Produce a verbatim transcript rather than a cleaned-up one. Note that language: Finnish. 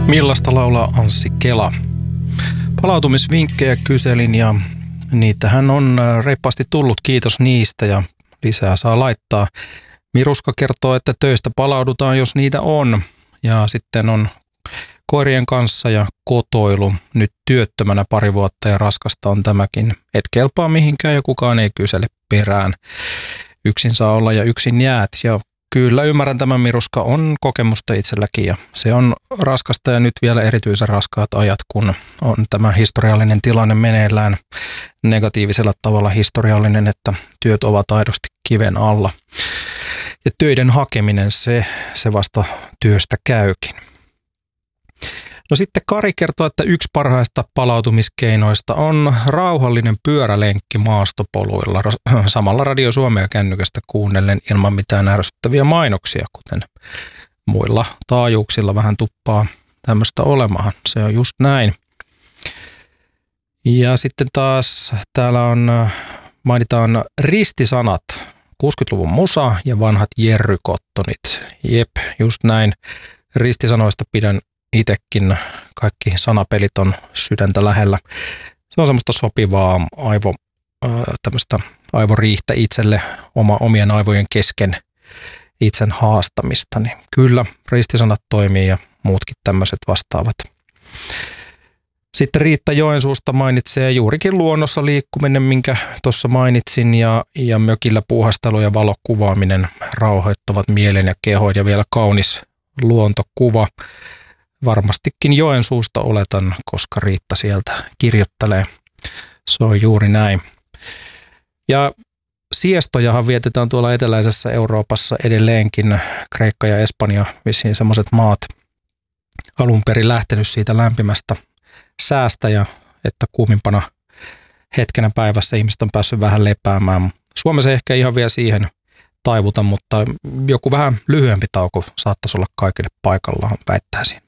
Millaista laulaa Anssi Kela? Palautumisvinkkejä kyselin ja niitähän on reippaasti tullut, kiitos niistä ja lisää saa laittaa. Miruska kertoo, että töistä palaudutaan, jos niitä on. Ja sitten on koirien kanssa ja kotoilu. Nyt työttömänä pari vuotta ja raskasta on tämäkin. Et kelpaa mihinkään ja kukaan ei kysele perään. Yksin saa olla ja yksin jäät. Ja kyllä ymmärrän tämän, Miruska, on kokemusta itselläkin ja se on raskasta ja nyt vielä erityisen raskaat ajat, kun on tämä historiallinen tilanne meneillään negatiivisella tavalla historiallinen, että työt ovat aidosti kiven alla. Ja töiden hakeminen, se, se vasta työstä käykin. No sitten Kari kertoo, että yksi parhaista palautumiskeinoista on rauhallinen pyörälenkki maastopoluilla, samalla Radio Suomea kännykästä kuunnellen ilman mitään ärsyttäviä mainoksia, kuten muilla taajuuksilla vähän tuppaa tämmöistä olemaan. Se on just näin. Ja sitten taas täällä on, mainitaan ristisanat, kuusikymmentäluvun musa ja vanhat Jerry Cottonit. Jep, just näin. Ristisanoista pidän itsekin, kaikki sanapelit on sydäntä lähellä. Se on semmoista sopivaa aivo, tämmöistä aivoriihtä itselle, oma, omien aivojen kesken itsen haastamista. Niin kyllä, ristisanat toimii ja muutkin tämmöiset vastaavat. Sitten Riitta Joensuusta mainitsee juurikin luonnossa liikkuminen, minkä tuossa mainitsin, ja, ja mökillä puuhastelu ja valokuvaaminen rauhoittavat mielen ja kehon ja vielä kaunis luontokuva. Varmastikin Joensuusta oletan, koska Riitta sieltä kirjoittelee. Se on juuri näin. Ja siestojahan vietetään tuolla eteläisessä Euroopassa edelleenkin. Kreikka ja Espanja, vissiin semmoiset maat alun perin lähtenyt siitä lämpimästä säästä ja että kuumimpana hetkenä päivässä ihmiset on päässyt vähän lepäämään. Suomessa ehkä ihan vielä siihen taivuta, mutta joku vähän lyhyempi tauko saattaisi olla kaikille paikallaan, väittäisin.